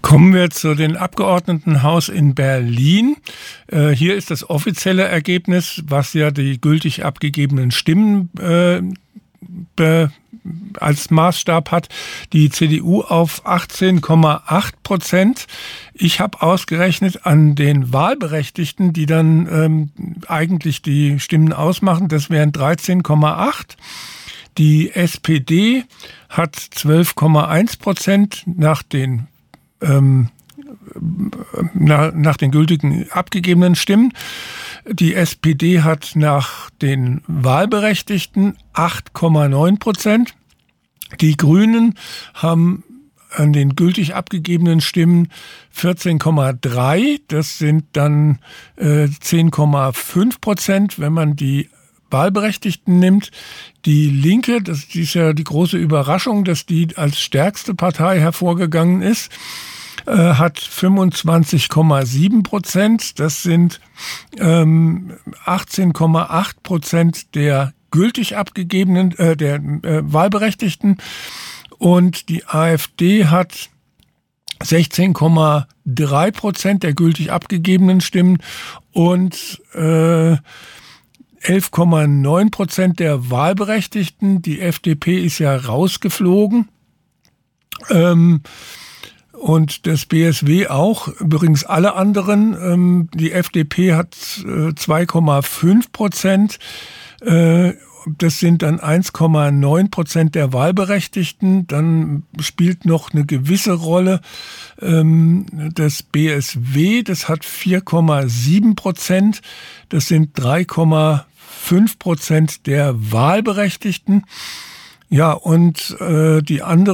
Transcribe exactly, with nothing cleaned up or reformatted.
Kommen wir zu den Abgeordnetenhaus in Berlin. Äh, hier ist das offizielle Ergebnis, was ja die gültig abgegebenen Stimmen äh, be, als Maßstab hat. Die C D U auf achtzehn Komma acht Prozent. Ich habe ausgerechnet an den Wahlberechtigten, die dann ähm, eigentlich die Stimmen ausmachen, das wären dreizehn Komma acht. Die S P D hat zwölf Komma eins Prozent nach den Ähm, nach, nach den gültigen abgegebenen Stimmen. Die S P D hat nach den Wahlberechtigten acht Komma neun Prozent. Die Grünen haben an den gültig abgegebenen Stimmen vierzehn Komma drei. Das sind dann äh, zehn Komma fünf Prozent, wenn man die Wahlberechtigten nimmt. Die Linke, das ist ja die große Überraschung, dass die als stärkste Partei hervorgegangen ist, äh, hat fünfundzwanzig Komma sieben Prozent. Das sind ähm, achtzehn Komma acht Prozent der gültig abgegebenen, äh, der äh, Wahlberechtigten. Und die AfD hat sechzehn Komma drei Prozent der gültig abgegebenen Stimmen und äh, elf Komma neun Prozent der Wahlberechtigten. Die F D P ist ja rausgeflogen. Ähm, und das B S W auch. Übrigens alle anderen. Ähm, die F D P hat äh, zwei Komma fünf Prozent. Äh, das sind dann eins Komma neun Prozent der Wahlberechtigten. Dann spielt noch eine gewisse Rolle ähm, das B S W. Das hat vier Komma sieben Prozent. Das sind drei Komma fünf Prozent der Wahlberechtigten. Ja, und äh, die andere